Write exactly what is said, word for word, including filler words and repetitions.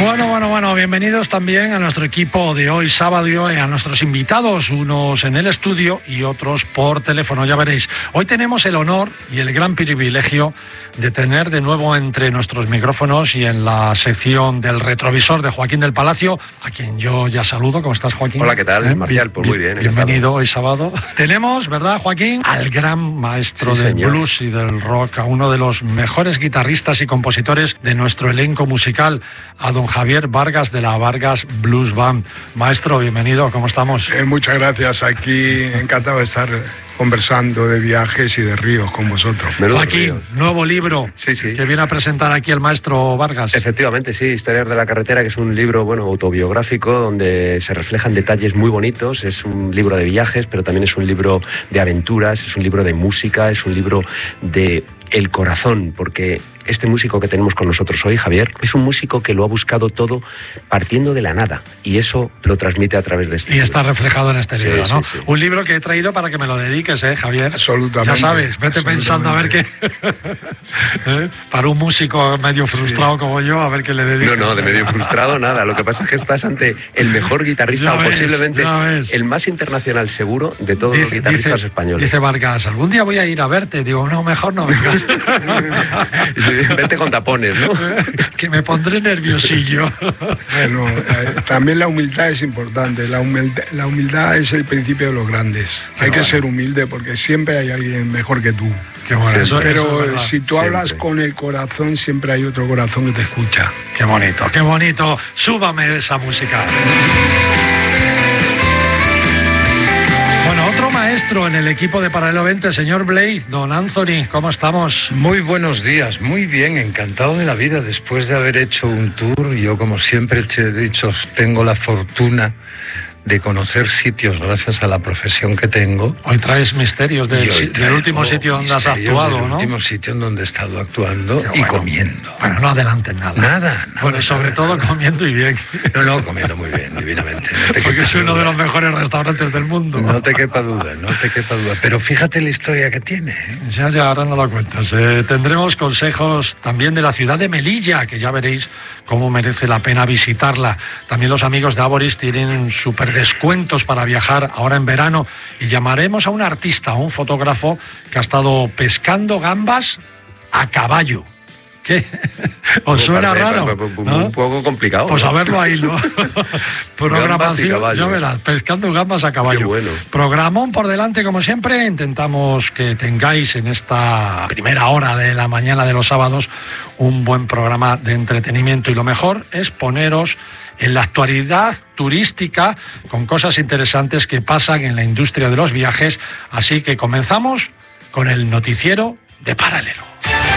Bueno, bueno, bueno, bienvenidos también a nuestro equipo de hoy sábado y hoy a nuestros invitados, unos en el estudio y otros por teléfono, ya veréis. Hoy tenemos el honor y el gran privilegio de tener de nuevo entre nuestros micrófonos y en la sección del retrovisor de Joaquín del Palacio, a quien yo ya saludo. ¿Cómo estás, Joaquín? Hola, ¿qué tal, ¿Eh? Marcial? Pues muy bien. Bienvenido hoy sábado. Tenemos, ¿verdad, Joaquín? Al gran maestro sí, del señor. blues y del rock, a uno de los mejores guitarristas y compositores de nuestro elenco musical, a don Javier Vargas de la Vargas Blues Band. Maestro, bienvenido, ¿cómo estamos? Eh, muchas gracias, aquí encantado de estar conversando de viajes y de ríos con vosotros. Menudo Joaquín, río. nuevo libro Sí, sí. que viene a presentar aquí el maestro Vargas. Efectivamente, sí, Historias de la Carretera, que es un libro, bueno, autobiográfico, donde se reflejan detalles muy bonitos. Es un libro de viajes, pero también es un libro de aventuras, es un libro de música, es un libro de el corazón, porque este músico que tenemos con nosotros hoy, Javier, es un músico que lo ha buscado todo partiendo de la nada, y eso lo transmite a través de este Y libro. está reflejado en este Sí, libro, ¿no? sí, sí. Un libro que he traído para que me lo dediques, ¿eh, Javier? Absolutamente. Ya sabes, vete pensando a ver qué... ¿Eh? Para un músico medio frustrado sí. como yo, a ver qué le dedicas. No, no, de medio frustrado nada. Lo que pasa es que estás ante el mejor guitarrista, ya o ves, posiblemente ves. el más internacional seguro de todos dice, los guitarristas dice, españoles. Dice Vargas, algún día voy a ir a verte. Digo, no, mejor no vengas. Vete con tapones, ¿no? Que me pondré nerviosillo. Bueno, eh, también la humildad es importante. La humildad, la humildad es el principio de los grandes. Qué hay bueno. que ser humilde porque siempre hay alguien mejor que tú. Qué bueno, eso, Pero eso es si tú siempre. hablas con el corazón, siempre hay otro corazón que te escucha. Qué bonito, qué bonito. Súbame esa música. Bueno, otro maestro en el equipo de Paralelo veinte, señor Blade, don Anthony, ¿cómo estamos? Muy buenos días, muy bien, encantado de la vida después de haber hecho un tour. Yo, como siempre te he dicho, tengo la fortuna de conocer sitios gracias a la profesión que tengo. Hoy traes misterios del, si, del último sitio donde has actuado, del ¿no? último sitio en donde he estado actuando Qué y bueno. comiendo. Bueno, no adelanten nada. Nada, nada. Bueno, sobre nada, todo nada. comiendo y bien. No, no, comiendo muy bien, divinamente. No te Porque es uno duda. de los mejores restaurantes del mundo. No te quepa duda, no te quepa duda. Pero fíjate la historia que tiene, ¿eh? Ya, ya, ahora no lo cuentas. Eh, tendremos consejos también de la ciudad de Melilla, que ya veréis cómo merece la pena visitarla. También los amigos de Aboris tienen súper descuentos para viajar ahora en verano, y llamaremos a un artista, a un fotógrafo que ha estado pescando gambas a caballo. ¿Qué? ¿Os suena raro? Un ¿no? poco complicado. Pues ¿no? a verlo ahí, ¿no? Programación, ya verás, pescando gambas a caballo. Qué bueno. Programón por delante, como siempre. Intentamos que tengáis en esta primera hora de la mañana de los sábados un buen programa de entretenimiento, y lo mejor es poneros en la actualidad turística con cosas interesantes que pasan en la industria de los viajes. Así que comenzamos con el noticiero de Paralelo.